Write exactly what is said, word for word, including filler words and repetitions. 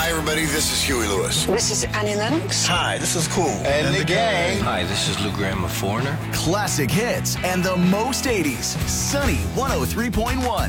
Hi, everybody. This is Huey Lewis. This is Annie Lennox. Hi, this is Cool. And, and the gang. Hi, this is Lou Graham of Foreigner. Classic hits and the most eighties. Sunny one oh three point one.